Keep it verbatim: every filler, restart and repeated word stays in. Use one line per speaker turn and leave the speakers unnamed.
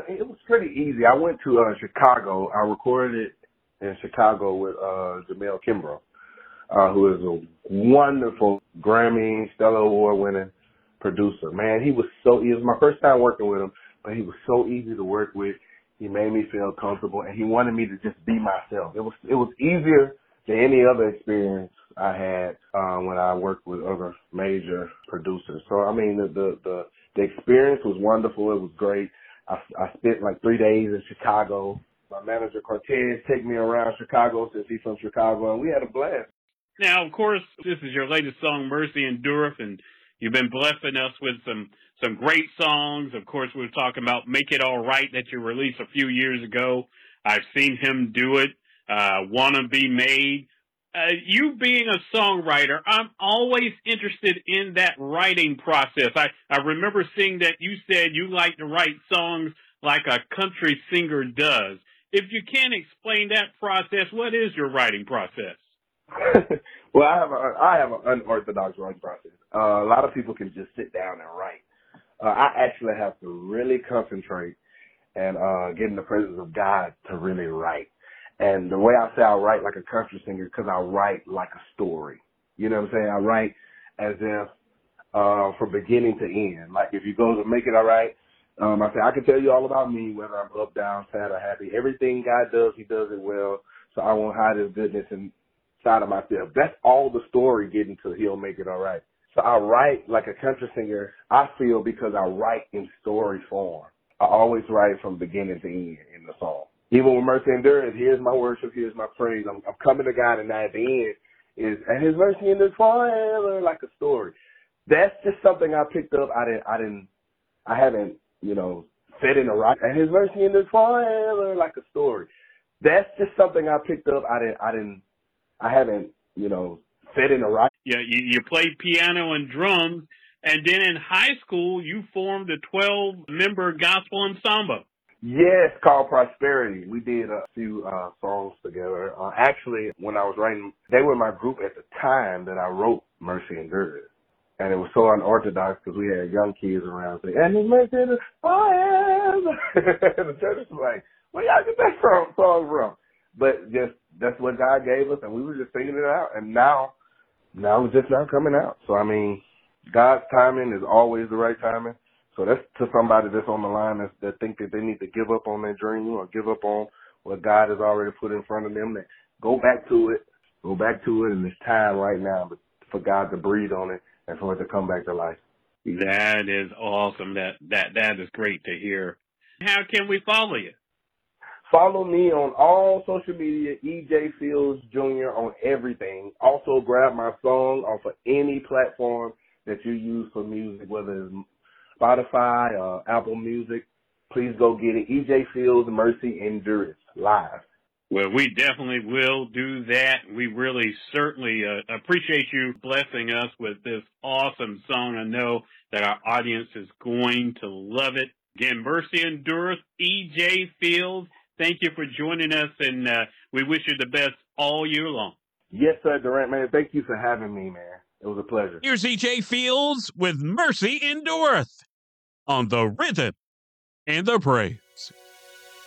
it was pretty easy. I went to uh, Chicago. I recorded it in Chicago with uh, Jamel Kimbrough, uh, who is a wonderful Grammy, Stellar Award winning producer. Man, he was so, it was my first time working with him, but he was so easy to work with. He made me feel comfortable, and he wanted me to just be myself. It was, it was easier than any other experience I had uh, when I worked with other major producers. So, I mean, the, the, the, the experience was wonderful. It was great. I, I spent like three days in Chicago. My manager, Cortez, took me around Chicago since he's from Chicago, and we had a blast.
Now, of course, this is your latest song, Mercy Endureth, and you've been blessing us with some, some great songs. Of course, we were talking about Make It All Right that you released a few years ago. I've seen him do it, uh, Wanna Be Made. Uh, you being a songwriter, I'm always interested in that writing process. I, I remember seeing that you said you like to write songs like a country singer does. If you can't explain that process, what is your writing process?
Well, I have a, I have an unorthodox writing process. Uh, a lot of people can just sit down and write. Uh, I actually have to really concentrate and uh, get in the presence of God to really write. And the way I say I write like a country singer, because I write like a story. You know what I'm saying? I write as if uh, from beginning to end. Like if you go to Make It All Right, um, I say I can tell you all about me, whether I'm up, down, sad, or happy. Everything God does, He does it well. So I won't hide His goodness inside of myself. That's all the story getting to He'll Make It All Right. So I write like a country singer, I feel, because I write in story form. I always write from beginning to end in the song. Even with Mercy Endureth, here's my worship, here's my praise. I'm, I'm coming to God, and at the end is, and His mercy endures forever, like a story. That's just something I picked up. I didn't, I didn't, I haven't, you know, said in the right. And His mercy endures forever, like a story. That's just something I picked up. I didn't, I didn't, I haven't, you know, said in the right.
Yeah, you, you played piano and drums, and then in high school you formed a twelve-member gospel ensemble.
Yes, called Prosperity. We did a few uh, songs together. Uh, actually, when I was writing, they were my group at the time that I wrote Mercy Endureth. And it was so unorthodox because we had young kids around saying, and His mercy endures forever. And the church was like, where y'all get that song from? But just, that's what God gave us, and we were just singing it out. And now, now it's just now coming out. So, I mean, God's timing is always the right timing. So that's to somebody that's on the line that, that think that they need to give up on their dream or give up on what God has already put in front of them. That go back to it, go back to it, and it's time right now but for God to breathe on it and for it to come back to life.
That is awesome. That that that is great to hear. How can we follow you?
Follow me on all social media, E J Fields Junior on everything. Also grab my song off of any platform that you use for music, whether it's Spotify, uh, Apple Music. Please go get it. E J Fields, Mercy Endureth, live.
Well, we definitely will do that. We really certainly uh, appreciate you blessing us with this awesome song. I know that our audience is going to love it. Again, Mercy Endureth, E J Fields, thank you for joining us, and uh, we wish you the best all year long.
Yes, sir, Durant, man. Thank you for having me, man. It was a pleasure.
Here's E J Fields with Mercy Endureth on the Rhythm and the Praise.